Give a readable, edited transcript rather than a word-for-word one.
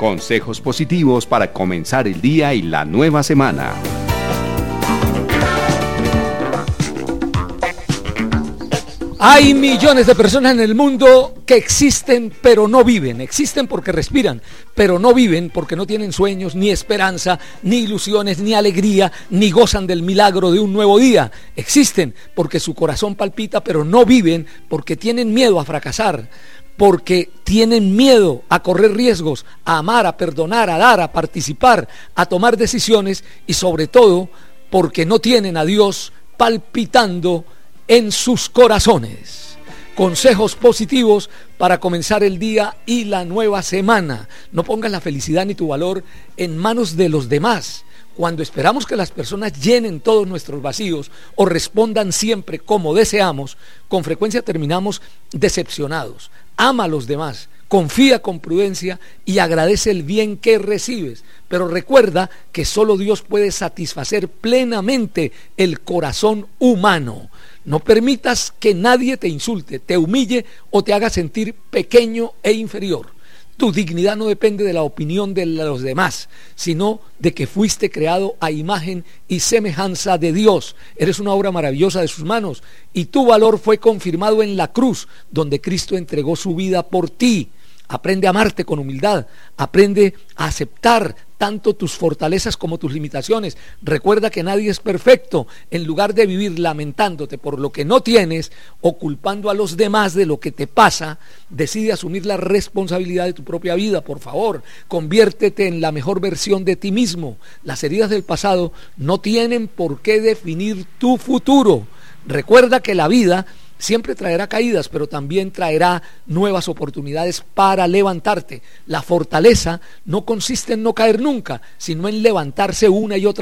Consejos positivos para comenzar el día y la nueva semana. Hay millones de personas en el mundo que existen pero no viven. Existen porque respiran, pero no viven porque no tienen sueños, ni esperanza, ni ilusiones, ni alegría, ni gozan del milagro de un nuevo día. Existen porque su corazón palpita, pero no viven porque tienen miedo a fracasar, porque tienen miedo a correr riesgos, a amar, a perdonar, a dar, a participar, a tomar decisiones y sobre todo porque no tienen a Dios palpitando en sus corazones. Consejos positivos para comenzar el día y la nueva semana. No pongas la felicidad ni tu valor en manos de los demás. Cuando esperamos que las personas llenen todos nuestros vacíos o respondan siempre como deseamos, con frecuencia terminamos decepcionados. Ama a los demás, confía con prudencia y agradece el bien que recibes. Pero recuerda que solo Dios puede satisfacer plenamente el corazón humano. No permitas que nadie te insulte, te humille o te haga sentir pequeño e inferior. Tu dignidad no depende de la opinión de los demás, sino de que fuiste creado a imagen y semejanza de Dios. Eres una obra maravillosa de sus manos y tu valor fue confirmado en la cruz, donde Cristo entregó su vida por ti. Aprende a amarte con humildad, aprende a aceptar tanto tus fortalezas como tus limitaciones. Recuerda que nadie es perfecto. En lugar de vivir lamentándote por lo que no tienes o culpando a los demás de lo que te pasa, decide asumir la responsabilidad de tu propia vida. Por favor, conviértete en la mejor versión de ti mismo. Las heridas del pasado no tienen por qué definir tu futuro. Recuerda que la vida siempre traerá caídas, pero también traerá nuevas oportunidades para levantarte. La fortaleza no consiste en no caer nunca, sino en levantarse una y otra